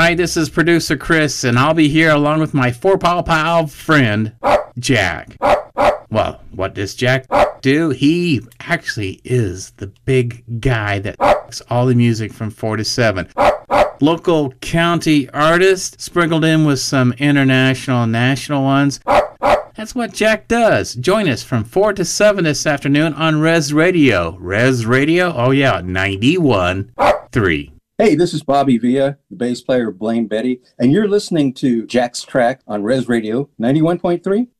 Hi, this is producer Chris, and I'll be here along with my four-pal friend, Jack. Well, what does Jack do? He actually is the big guy that makes all the music from 4 to 7. Local county artist sprinkled in with some international and national ones. That's what Jack does. Join us from 4 to 7 this afternoon on Res Radio. Res Radio? Oh yeah, 91.3. Hey, this is Bobby Villa, the bass player of Blame Betty, and you're listening to Jack's Track on Res Radio 91.3.